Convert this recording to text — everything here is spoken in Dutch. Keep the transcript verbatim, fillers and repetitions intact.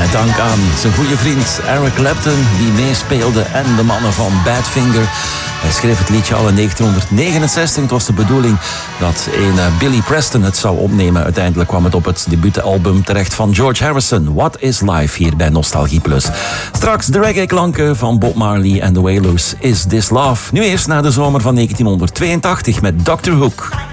Met dank aan zijn goede vriend Eric Clapton, die meespeelde, en de mannen van Badfinger. Hij schreef het liedje al in negentien negenenzestig. Het was de bedoeling dat een Billy Preston het zou opnemen. Uiteindelijk kwam het op het debuutalbum terecht van George Harrison. What is Life, hier bij Nostalgie Plus. Straks de reggae-klanken van Bob Marley en The Wailers. Is This Love? Nu eerst naar de zomer van negentien tweeëntachtig met doctor Hook.